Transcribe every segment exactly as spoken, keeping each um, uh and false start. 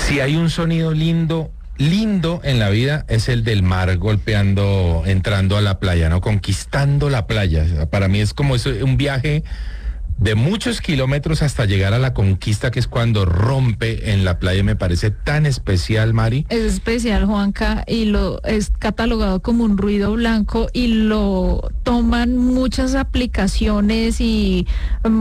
Si hay un sonido lindo, lindo en la vida, es el del mar golpeando, entrando a la playa, ¿no? Conquistando la playa. Para mí es como eso, un viaje de muchos kilómetros hasta llegar a la conquista, que es cuando rompe en la playa. Me parece tan especial, Mari. Es especial, Juanca, y lo es catalogado como un ruido blanco y lo toman muchas aplicaciones y um,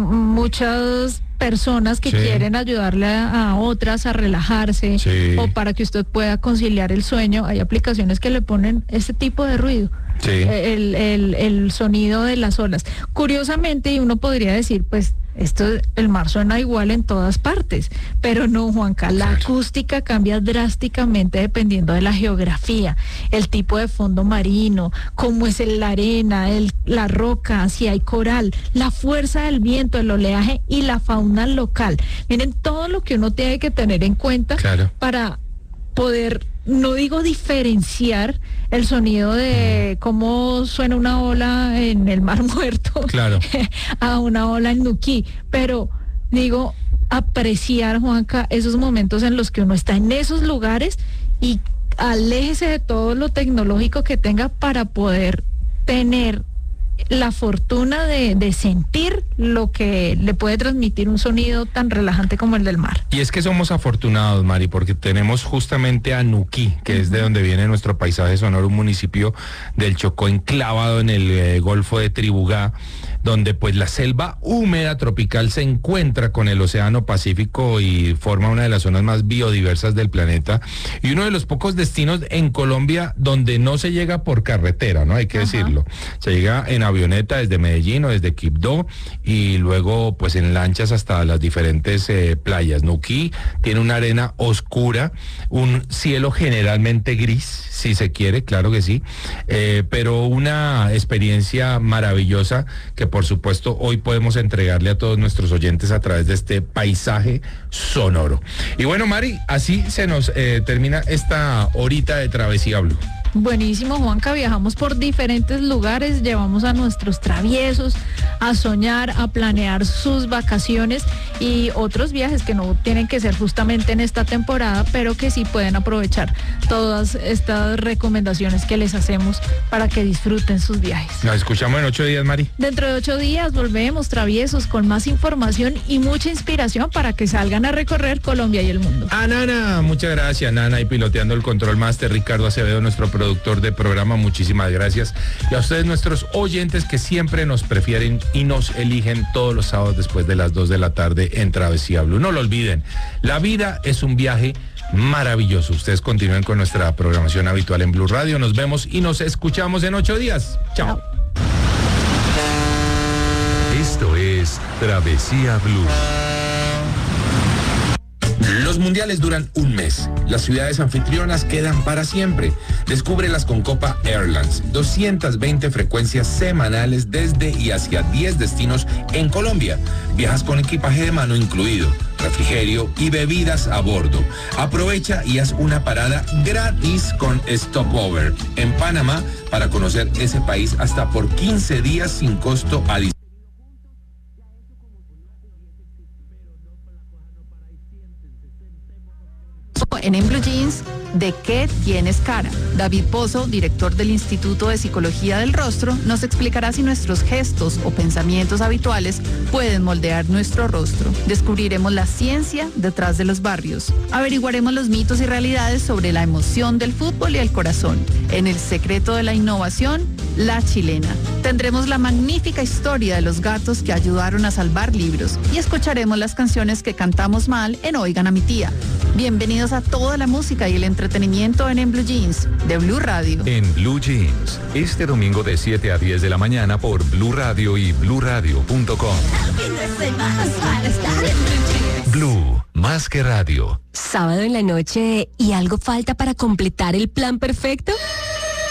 muchas personas que sí. quieren ayudarle a, a otras a relajarse, sí. o para que usted pueda conciliar el sueño. Hay aplicaciones que le ponen este tipo de ruido. Sí. El, el, el sonido de las olas. Curiosamente, y uno podría decir, pues, esto, el mar suena igual en todas partes, pero no, Juanca, la acústica cambia drásticamente dependiendo de la geografía, el tipo de fondo marino, cómo es el, la arena, el, la roca, si hay coral, la fuerza del viento, el oleaje y la fauna local. Miren, todo lo que uno tiene que tener en cuenta, claro. para poder, no digo diferenciar el sonido de cómo suena una ola en el Mar Muerto, claro. a una ola en Nuquí, pero digo, apreciar, Juanca, esos momentos en los que uno está en esos lugares y aléjese de todo lo tecnológico que tenga para poder tener la fortuna de, de sentir lo que le puede transmitir un sonido tan relajante como el del mar. Y es que somos afortunados, Mari, porque tenemos justamente a Nuquí, que uh-huh. es de donde viene nuestro paisaje sonoro, un municipio del Chocó enclavado en el eh, Golfo de Tribugá, donde pues la selva húmeda tropical se encuentra con el Océano Pacífico y forma una de las zonas más biodiversas del planeta, y uno de los pocos destinos en Colombia donde no se llega por carretera, ¿no? Hay que uh-huh. decirlo. Se llega en avioneta desde Medellín o desde Quibdó, y luego pues en lanchas hasta las diferentes eh, playas. Nuquí tiene una arena oscura, un cielo generalmente gris, si se quiere, claro que sí, eh, pero una experiencia maravillosa que por supuesto hoy podemos entregarle a todos nuestros oyentes a través de este paisaje sonoro. Y bueno, Mari, así se nos eh, termina esta horita de Travesía Blue. Buenísimo, Juanca, viajamos por diferentes lugares, llevamos a nuestros traviesos a soñar, a planear sus vacaciones y otros viajes que no tienen que ser justamente en esta temporada, pero que sí pueden aprovechar todas estas recomendaciones que les hacemos para que disfruten sus viajes. Nos escuchamos en ocho días, Mari. Dentro de ocho días volvemos, traviesos, con más información y mucha inspiración para que salgan a recorrer Colombia y el mundo. A Nana, muchas gracias, Nana, y piloteando el control master, Ricardo Acevedo, nuestro productor de programa, muchísimas gracias. Y a ustedes, nuestros oyentes, que siempre nos prefieren y nos eligen todos los sábados después de las dos de la tarde en Travesía Blue. No lo olviden, la vida es un viaje maravilloso. Ustedes continúen con nuestra programación habitual en Blue Radio. Nos vemos y nos escuchamos en ocho días. Chao. Esto es Travesía Blue. Los mundiales duran un mes. Las ciudades anfitrionas quedan para siempre. Descúbrelas con Copa Airlines. doscientas veinte frecuencias semanales desde y hacia diez destinos en Colombia. Viajas con equipaje de mano incluido, refrigerio y bebidas a bordo. Aprovecha y haz una parada gratis con Stopover en Panamá para conocer ese país hasta por quince días sin costo adicional. En En Blue Jeans, ¿de qué tienes cara? David Pozo, director del Instituto de Psicología del Rostro, nos explicará si nuestros gestos o pensamientos habituales pueden moldear nuestro rostro. Descubriremos la ciencia detrás de los barrios. Averiguaremos los mitos y realidades sobre la emoción del fútbol y el corazón. En El secreto de la innovación, La Chilena. Tendremos la magnífica historia de los gatos que ayudaron a salvar libros y escucharemos las canciones que cantamos mal en Oigan a mi tía. Bienvenidos a toda la música y el entretenimiento en En Blue Jeans de Blue Radio. En Blue Jeans, este domingo de siete a diez de la mañana por Blue Radio y blue radio punto com. Blue, más que radio. Sábado en la noche y algo falta para completar el plan perfecto.